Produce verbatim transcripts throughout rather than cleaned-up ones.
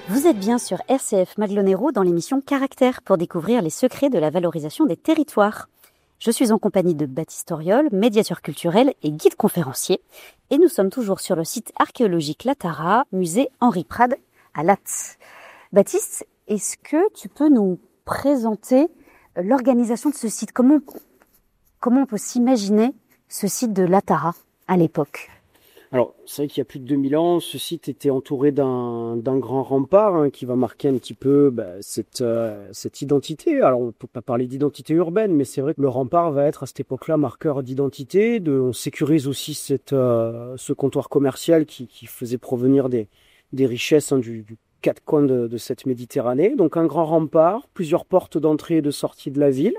Vous êtes bien sur R C F Maglonero dans l'émission Caractère pour découvrir les secrets de la valorisation des territoires. Je suis en compagnie de Baptiste Auriol, médiateur culturel et guide conférencier. Et nous sommes toujours sur le site archéologique La Tara, musée Henri Prade à Lattes. Baptiste, est-ce que tu peux nous présenter l'organisation de ce site ? Comment, comment on peut s'imaginer ce site de La Tara à l'époque ? Alors, c'est vrai qu'il y a plus de deux mille ans, ce site était entouré d'un, d'un grand rempart hein, qui va marquer un petit peu bah, cette, euh, cette identité. Alors, on ne peut pas parler d'identité urbaine, mais c'est vrai que le rempart va être à cette époque-là marqueur d'identité. De, on sécurise aussi cette, euh, ce comptoir commercial qui, qui faisait provenir des, des richesses hein, du, du quatre coins de, de cette Méditerranée. Donc, un grand rempart, plusieurs portes d'entrée et de sortie de la ville.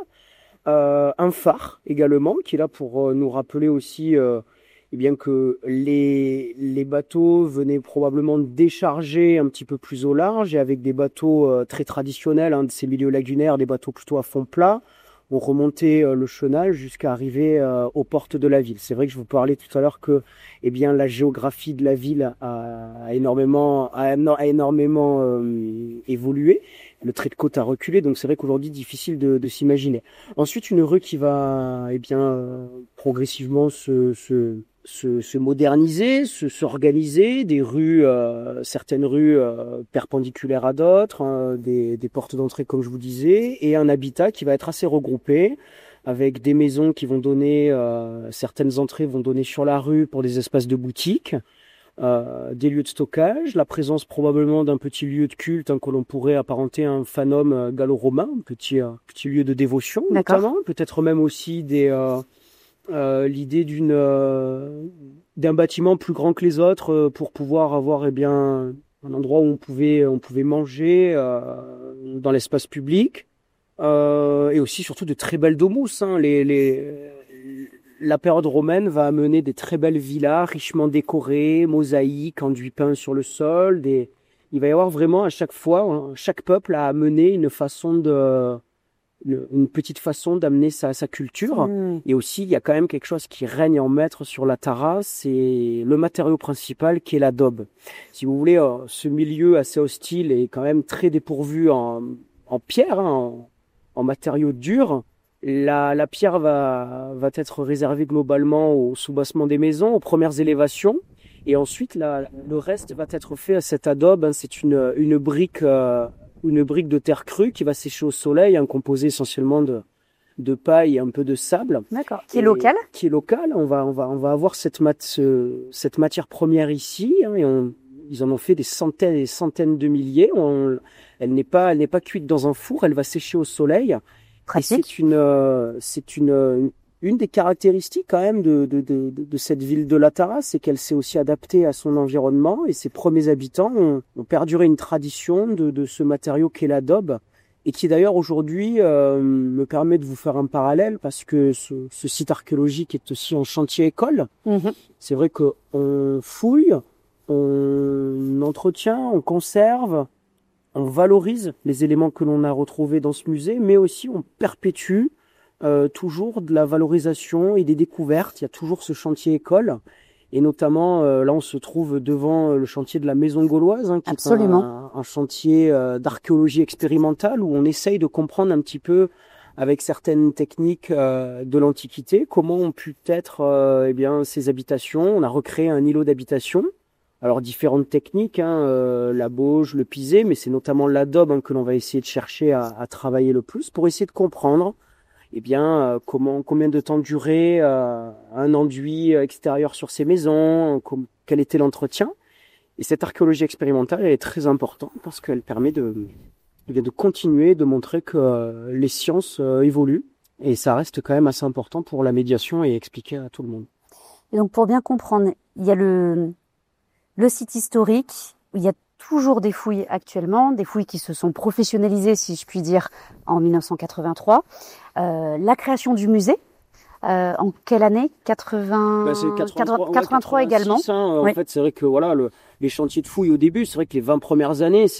Euh, un phare également qui est là pour euh, nous rappeler aussi... Euh, Eh bien que les, les bateaux venaient probablement décharger un petit peu plus au large et avec des bateaux euh, très traditionnels hein, de ces milieux lagunaires, des bateaux plutôt à fond plat, on remontait euh, le chenal jusqu'à arriver euh, aux portes de la ville. C'est vrai que je vous parlais tout à l'heure que eh bien, la géographie de la ville a, a énormément, a, a énormément euh, évolué. Le trait de côte a reculé, donc c'est vrai qu'aujourd'hui, difficile de, de s'imaginer. Ensuite, une rue qui va eh bien, euh, progressivement se... se Se, se moderniser, se s'organiser, des rues, euh, certaines rues euh, perpendiculaires à d'autres, hein, des, des portes d'entrée comme je vous disais, et un habitat qui va être assez regroupé, avec des maisons qui vont donner, euh, certaines entrées vont donner sur la rue pour des espaces de boutique, euh, des lieux de stockage, la présence probablement d'un petit lieu de culte hein, que l'on pourrait apparenter à un fanum gallo-romain, un petit, euh, petit lieu de dévotion notamment, peut-être même aussi des... Euh, Euh, l'idée d'une euh, d'un bâtiment plus grand que les autres euh, pour pouvoir avoir eh bien un endroit où on pouvait on pouvait manger euh, dans l'espace public euh, et aussi surtout de très belles domus hein. les, les la période romaine va amener des très belles villas richement décorées, mosaïques, enduits peints sur le sol. Des... Il va y avoir vraiment à chaque fois, hein, chaque peuple a amené une façon de une petite façon d'amener sa, sa culture. Mmh. Et aussi, il y a quand même quelque chose qui règne en maître sur la Tara, c'est le matériau principal qui est l'adobe. Si vous voulez, euh, ce milieu assez hostile est quand même très dépourvu en, en pierre, hein, en, en matériaux durs. La, la pierre va, va être réservée globalement au soubassement des maisons, aux premières élévations. Et ensuite, la, le reste va être fait à cet adobe. Hein, c'est une, une brique... Euh, une brique de terre crue qui va sécher au soleil, hein, composée essentiellement de, de paille et un peu de sable. D'accord. Qui est locale. Qui est locale. On va, on va, on va avoir cette, mat, ce, cette matière première ici, hein, et on, ils en ont fait des centaines et des centaines de milliers. On, elle n'est pas, elle n'est pas cuite dans un four, elle va sécher au soleil. Pratique. Et c'est une, euh, c'est une, une Une des caractéristiques quand même de, de, de, de cette ville de La Tara, c'est qu'elle s'est aussi adaptée à son environnement et ses premiers habitants ont, ont perduré une tradition de, de ce matériau qu'est l'adobe et qui d'ailleurs aujourd'hui euh, me permet de vous faire un parallèle parce que ce, ce site archéologique est aussi en chantier école. Mmh. C'est vrai qu'on fouille, on entretient, on conserve, on valorise les éléments que l'on a retrouvés dans ce musée, mais aussi on perpétue Euh, toujours de la valorisation et des découvertes. Il y a toujours ce chantier école. Et notamment, euh, là, on se trouve devant le chantier de la Maison Gauloise, hein, qui Absolument. est un, un chantier euh, d'archéologie expérimentale où on essaye de comprendre un petit peu, avec certaines techniques euh, de l'Antiquité, comment ont pu être euh, eh bien, ces habitations. On a recréé un îlot d'habitation. Alors, différentes techniques, hein, euh, la bauge, le pisé, mais c'est notamment l'adobe hein, que l'on va essayer de chercher à, à travailler le plus pour essayer de comprendre eh bien, euh, comment, combien de temps durait euh, un enduit extérieur sur ces maisons, com- quel était l'entretien. Et cette archéologie expérimentale elle est très importante parce qu'elle permet de, de, de continuer, de montrer que euh, les sciences euh, évoluent. Et ça reste quand même assez important pour la médiation et expliquer à tout le monde. Et donc, pour bien comprendre, il y a le, le site historique, où il y a toujours des fouilles actuellement, des fouilles qui se sont professionnalisées, si je puis dire, en mille neuf cent quatre-vingt-trois. Euh, la création du musée, euh, en quelle année quatre-vingts... bah, c'est quatre-vingt-trois, quatre-vingt-trois ouais, également. Hein, oui. En fait, c'est vrai que voilà, le, les chantiers de fouilles au début, c'est vrai que les vingt premières années, c'est